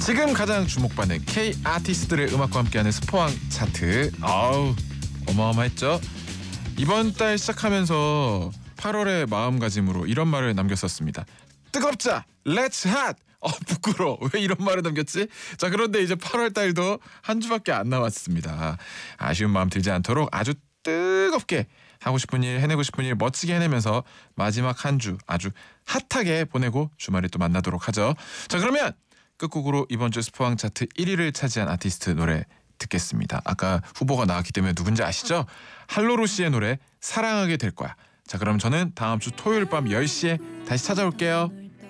지금 가장 주목받는 K 아티스트들의 음악과 함께하는 스포왕 차트. 아우 어마어마했죠. 이번 달 시작하면서 8월의 마음가짐으로 이런 말을 남겼었습니다. 뜨겁자 렛츠 핫. 부끄러워. 왜 이런 말을 남겼지? 자, 그런데 이제 8월 달도 한 주밖에 안 남았습니다. 아쉬운 마음 들지 않도록 아주 뜨겁게 하고 싶은 일, 해내고 싶은 일 멋지게 해내면서 마지막 한 주 아주 핫하게 보내고 주말에 또 만나도록 하죠. 자, 그러면 끝곡으로 이번 주 스포왕 차트 1위를 차지한 아티스트 노래 듣겠습니다. 아까 후보가 나왔기 때문에 누군지 아시죠? 할로루 씨의 노래 사랑하게 될 거야. 자, 그럼 저는 다음 주 토요일 밤 10시에 다시 찾아올게요.